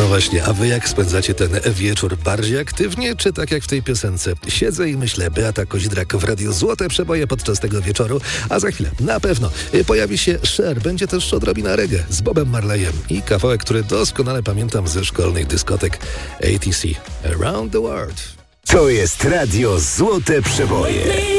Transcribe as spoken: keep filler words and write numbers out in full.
No właśnie, a wy jak spędzacie ten wieczór? Bardziej aktywnie, czy tak jak w tej piosence? Siedzę i myślę, Beata Koźdrak w Radiu Złote Przeboje podczas tego wieczoru, a za chwilę na pewno pojawi się Cher, będzie też odrobina reggae z Bobem Marleyem i kawałek, który doskonale pamiętam ze szkolnych dyskotek A T C, Around the World. To jest Radio Złote Przeboje.